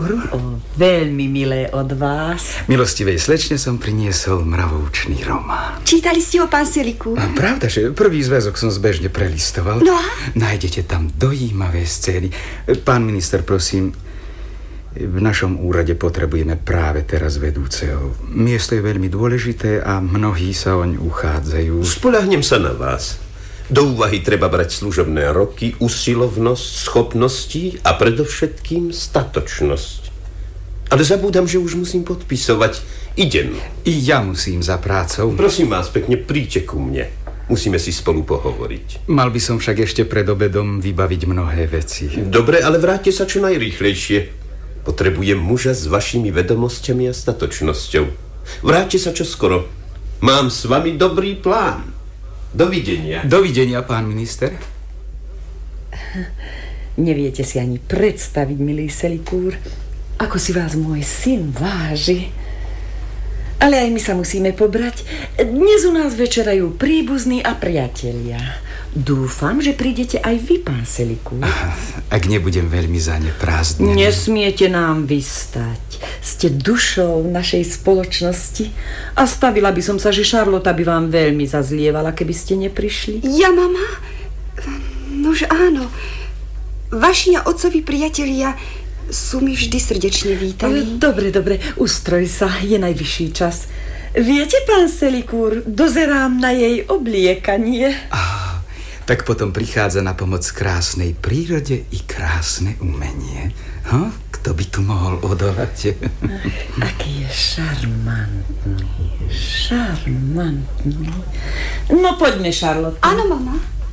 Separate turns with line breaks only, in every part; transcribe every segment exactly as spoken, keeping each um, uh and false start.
Selikúru?
O, veľmi milé od vás.
Milostivej slečne som priniesol mravoučný román.
Čítali ste ho, pán Selikúr?
A pravda, že prvý zväzok som zbežne prelistoval.
No a?
Nájdete tam dojímavé scény. Pán minister, prosím, v našom úrade potrebujeme práve teraz vedúceho. Miesto je veľmi dôležité a mnohí sa oň uchádzajú.
Spoľahnem sa na vás. Do úvahy treba brať služobné roky, usilovnosť, schopnosti a predovšetkým statočnosť. Ale zabúdam, že už musím podpisovať. Idem.
I ja musím za prácou.
Prosím vás pekne, príďte ku mne. Musíme si spolu pohovoriť.
Mal by som však ešte pred obedom vybaviť mnohé veci.
Dobre, ale vráťte sa čo najrýchlejšie. Potrebujem muža s vašimi vedomosťami a statočnosťou. Vráťte sa čoskoro. Mám s vami dobrý plán. Dovidenia.
Dovidenia, pán minister.
Neviete si ani predstaviť, milý Selikúr, ako si vás môj syn váži. Ale aj my sa musíme pobrať. Dnes u nás večerajú príbuzní a priatelia. Dúfam, že prídete aj vy, pán Selikúr.
Ak nebudem veľmi za ne prázdnený.
Nesmiete nám vystať. Ste dušou našej spoločnosti a stavila by som sa, že Šarlota by vám veľmi zazlievala, keby ste neprišli.
Ja, mama? Nož áno. Vaši a otcovi priatelia sú mi vždy srdečne vítaní.
Dobre, dobre, ustroj sa, je najvyšší čas. Viete, pán Selikúr, dozerám na jej obliekanie.
Ah, tak potom prichádza na pomoc krásnej prírode i krásne umenie. Hm? Kto by tu mohol odolať?
Ach, aký je šarmantný, šarmantný. No poďme, Šarlota.
Áno, mama.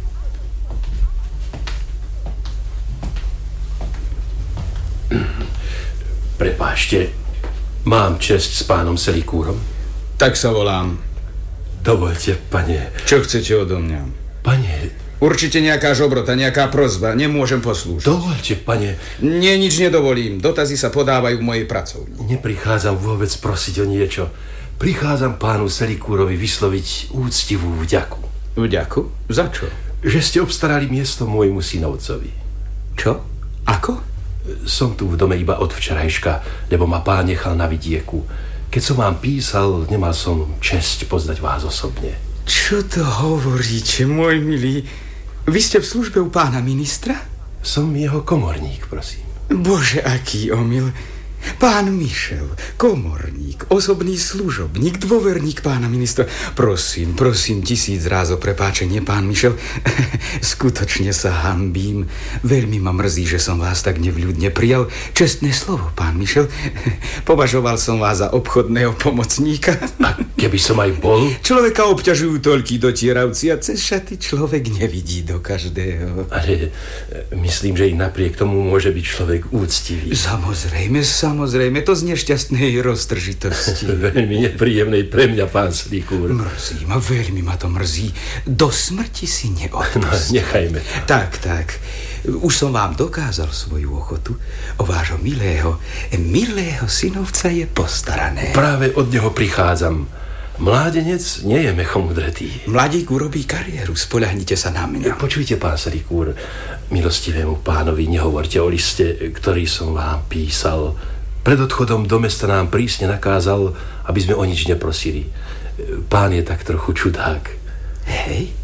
Prepáčte, mám česť s pánom Selikúrom?
Tak sa volám.
Dovoľte, pane.
Čo chcete odo mňa?
Pane...
Určite nejaká žobrota, nejaká prosba. Nemôžem poslúžiť.
Dovoľte, pane.
Nie, nič nedovolím. Dotazy sa podávajú v mojej pracovni.
Neprichádzam vôbec prosiť o niečo. Prichádzam pánu Selikúrovi vysloviť úctivú vďaku.
Vďaku? Za čo?
Že ste obstarali miesto môjmu synovcovi.
Čo? Ako?
Som tu v dome iba od včerajška, lebo ma pán nechal na vidieku. Keď som vám písal, nemal som česť poznať vás osobne.
Čo to hovoríte, môj milý? Vy ste v službe u pána ministra?
Som jeho komorník, prosím.
Bože, aký omyl. Pán Mišel, komorník, osobný služobník, dôverník pána ministra. Prosím, prosím, tisíc ráz o prepáčenie, pán Mišel. Skutočne sa hanbím. Veľmi ma mrzí, že som vás tak nevľúdne prijal. Čestné slovo, pán Mišel. Považoval som vás za obchodného pomocníka.
A keby som aj bol?
Človeka obťažujú toľkí dotieravci a cez šaty človek nevidí do každého.
Ale myslím, že i napriek tomu môže byť človek úctivý.
Samozrejme, samozrejme. Samozrejme, to z nešťastnej roztržitosti.
Veľmi nepríjemnej pre mňa, pán Selikúr.
Mrzí ma, veľmi ma to mrzí. Do smrti si neodpustím.
No, nechajme to.
Tak, tak. Už som vám dokázal svoju ochotu. O vášho milého, milého synovca je postarané.
Práve od neho prichádzam. Mládenec nie je mechom udretý.
Mladík urobí kariéru, spoľahnite sa na mňa.
Počujte, pán Selikúr, milostivému pánovi nehovorte o liste, ktorý som vám písal. Pred odchodom do mesta nám prísne nakázal, aby sme o nič neprosili. Pán je tak trochu čudák.
Hej?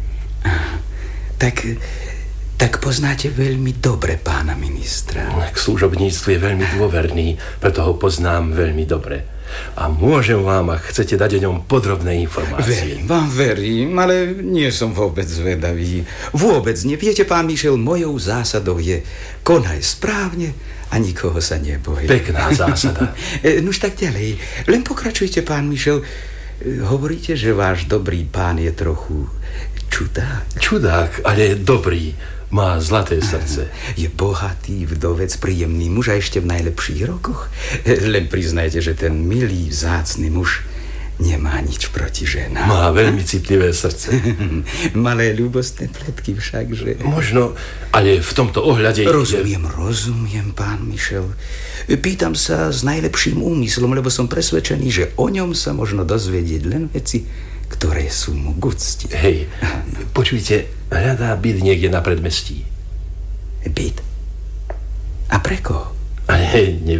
Tak, tak poznáte veľmi dobre pána ministra.
K služobníctvu je veľmi dôverný, preto ho poznám veľmi dobre. A môžem vám, ak chcete, dať o ňom podrobné informácie.
Verím vám, verím, ale nie som vôbec zvedavý. Vôbec nie. Viete, pán Mišel, mojou zásadou je konaj správne a nikoho sa neboj.
Pekná zásada.
Nuž tak ďalej. Len pokračujte, pán Mišel. Hovoríte, že váš dobrý pán je trochu čudák.
Čudák, ale dobrý. Má zlaté srdce.
Je bohatý, vdovec, príjemný muž a ešte v najlepších rokoch. Len priznajte, že ten milý, vzácny muž nemá nič proti ženám.
Má veľmi citlivé srdce.
Malé ľúbostné pletky však, že...
Možno, ale v tomto ohľade...
Rozumiem, rozumiem, pán Mišel. Pýtam sa s najlepším úmyslom, lebo som presvedčený, že o ňom sa možno dozvedieť len veci, ktoré sú mu k úcti.
Hej, počujte, hľadá byt niekde na predmestí.
Byt? A pre koho?
Ale